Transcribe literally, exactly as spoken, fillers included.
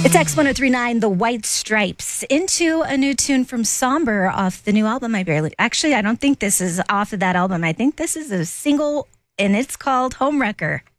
It's X one oh three nine, The White Stripes, into a new tune from Somber off the new album. I barely, actually, I don't think this is off of that album. I think this is a single, and it's called Homewrecker.